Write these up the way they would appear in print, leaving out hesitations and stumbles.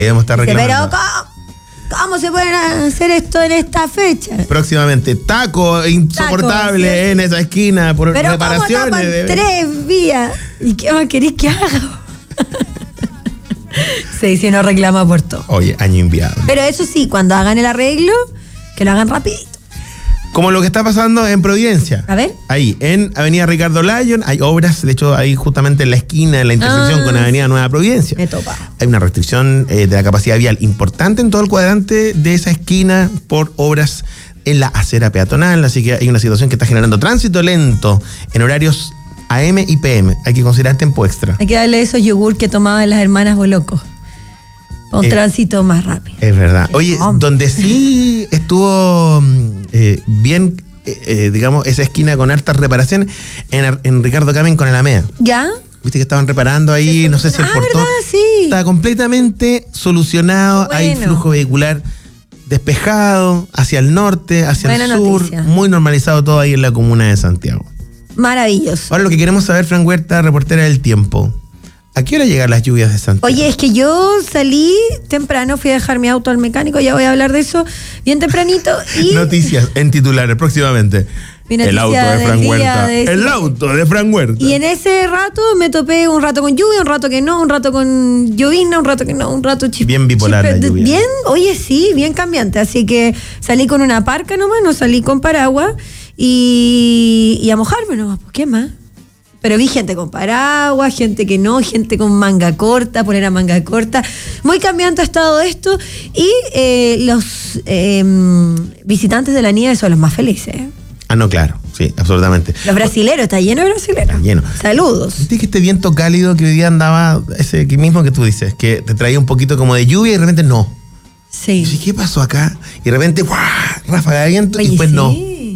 Debemos estar reclamando. Pero ¿cómo se pueden hacer esto en esta fecha? Próximamente, taco insoportable Taco, ¿sí? en esa esquina por Pero reparaciones. ¿cómo tapan 3 vías? ¿Y qué más querés que haga? Se dice no reclama por todo. Oye, año inviable. Pero eso sí, cuando hagan el arreglo, que lo hagan rapidito. Como lo que está pasando en Providencia. A ver. Ahí, en Avenida Ricardo Lyon, hay obras, de hecho, ahí justamente en la esquina, en la intersección con Avenida Nueva Providencia. Me topa. Hay una restricción de la capacidad vial importante en todo el cuadrante de esa esquina por obras en la acera peatonal, así que hay una situación que está generando tránsito lento en horarios AM y PM. Hay que considerar tiempo extra. Hay que darle esos yogur que tomaban las hermanas Boloco. Un tránsito más rápido. Es verdad. Oye, donde sí estuvo bien, digamos, esa esquina con hartas reparaciones, en Ricardo Camen con Alameda. ¿Ya? Viste que estaban reparando ahí, no sé si el portón. ¿verdad? Sí. Está completamente solucionado. Bueno. Hay flujo vehicular despejado hacia el norte, hacia Buena el sur. noticia. Muy normalizado todo ahí en la comuna de Santiago. Maravilloso. Ahora lo que queremos saber, Fran Huerta, reportera del tiempo. ¿A qué hora llegan las lluvias de Santiago? Oye, es que yo salí temprano, fui a dejar mi auto al mecánico, ya voy a hablar de eso bien tempranito. Y Noticias en titulares próximamente. Mi noticia El auto de del Fran día Huerta. de- El auto de Fran Huerta. Y en ese rato me topé un rato con lluvia, un rato que no, un rato con llovizna, un rato que no, un rato Bien bipolar la lluvia. Bien, oye, sí, bien cambiante. Así que salí con una parca nomás, no salí con paraguas y a mojarme nomás, pues, ¿qué más? Pero vi gente con paraguas, gente que no, gente con manga corta, poner a manga corta. Muy cambiante ha estado esto. Y los visitantes de la nieve son los más felices. Ah, no, claro. Sí, absolutamente. Los brasileros, está lleno de brasileros. Está lleno. Saludos. ¿Viste que este viento cálido que hoy día andaba, ese que mismo que tú dices, que te traía un poquito como de lluvia y de repente no? Sí. Yo dije, ¿qué pasó acá? Y de repente, ¡guau! Ráfaga de viento Oye, y después sí. no.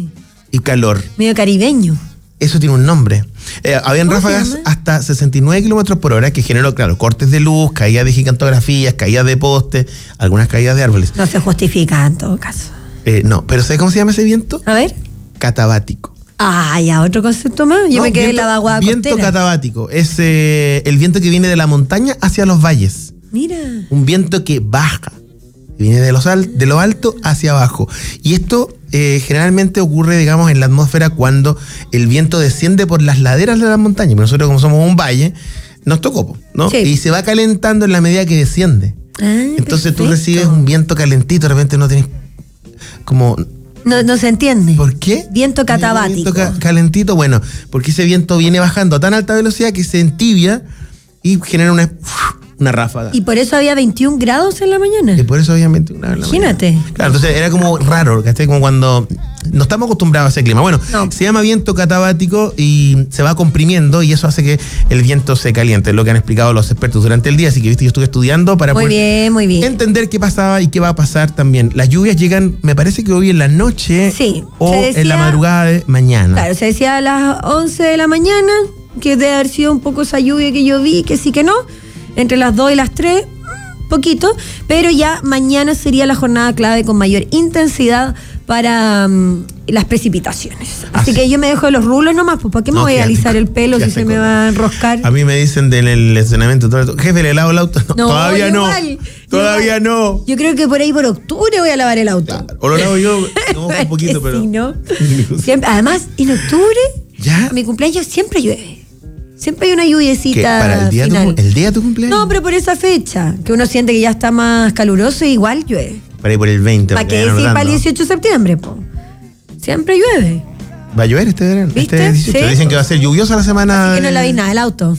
Y calor. Medio caribeño. Eso tiene un nombre. Habían ¿Cómo se ráfagas llama? hasta 69 kilómetros por hora que generó, claro, cortes de luz, caídas de gigantografías, caídas de postes, algunas caídas de árboles. No se justifica en todo caso. No, pero ¿sabes cómo se llama ese viento? A ver. Catabático. Ah, ya, otro concepto más. Yo No, me quedé en la vaguada viento costera. catabático. Es el viento que viene de la montaña hacia los valles. Mira. Un viento que baja. Viene de lo alto hacia abajo. Y esto generalmente ocurre, digamos, en la atmósfera cuando el viento desciende por las laderas de las montañas. Pero nosotros, como somos un valle, nos tocó, ¿no? Sí. Y se va calentando en la medida que desciende. Entonces tú recibes un viento calentito, de repente no tienes como... No se entiende. ¿Por qué? Viento catabático. Viento calentito, bueno, porque ese viento viene bajando a tan alta velocidad que se entibia y genera una ráfaga. Y por eso había 21 grados en la mañana. Y por eso obviamente Imagínate. Claro, entonces era como raro, ¿cachai? Como cuando no estamos acostumbrados a ese clima. Bueno, No. se llama viento catabático y se va comprimiendo y eso hace que el viento se caliente, es lo que han explicado los expertos durante el día, así que viste, yo estuve estudiando para Muy bien, muy bien. entender qué pasaba y qué va a pasar también. Las lluvias llegan, me parece que hoy en la noche Sí, o se decía- en la madrugada de mañana. Claro, se decía a las 11 de la mañana, que debe haber sido un poco esa lluvia que yo vi, que sí que no. Entre las 2 y las 3, poquito. Pero ya mañana sería la jornada clave con mayor intensidad para las precipitaciones. Así que yo me dejo de los rulos nomás, pues ¿para qué me No, voy a quédate alisar con- el pelo si quédate se me con- va a enroscar? A mí me dicen en el estacionamiento, jefe, ¿le lavo el auto? No, todavía no. igual, Todavía igual. no. Yo creo que por ahí por octubre voy a lavar el auto. Claro, o lo lavo yo, no, un poquito, Que pero... sí, ¿no? Siempre, además, en octubre, ¿Ya? a mi cumpleaños siempre llueve. Siempre hay una ¿Qué? lluviecita ¿Para el día, final. el día de tu cumpleaños? No, pero por esa fecha, que uno siente que ya está más caluroso, igual llueve. Para ir por el 20. ¿Para qué decir para el 18 de septiembre, po? Siempre llueve. Va a llover este verano. ¿Viste? Este 18. Sí. Dicen que va a ser lluviosa la semana. Así que no la vi nada, el auto.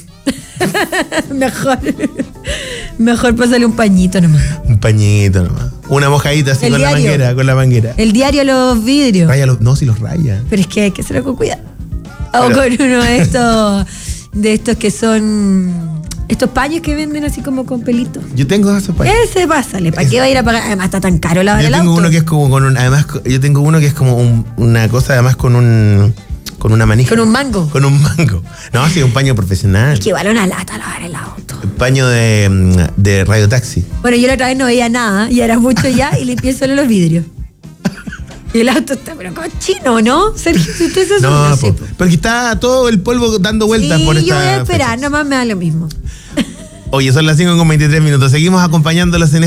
Mejor pásale un pañito nomás. Un pañito nomás. Una mojadita así El con diario. la manguera. El diario a los vidrios. Raya no, si los raya. Pero es que hay que hacerlo con cuidado. O Pero- con uno de estos que son... Estos paños que venden así como con pelitos. Yo tengo esos paños. Ese pásale, ¿para qué va a ir a pagar? Además está tan caro lavar Yo el tengo auto. uno que es como con un. Además, yo tengo uno que es como una cosa, además con un. Con una manija. Con un mango. Con un mango. No, sí, un paño profesional. Es que vale una lata lavar el auto. Un paño de radiotaxi. Bueno, yo la otra vez no veía nada y era mucho ya y limpié solo los vidrios. Y el auto está, pero cochino, ¿no? Sergio, si usted se No, asume, porque está todo el polvo dando vueltas sí, por esta. yo voy a esperar, fecha. nomás me da lo mismo. Oye, son las 5:23. Seguimos acompañándolos en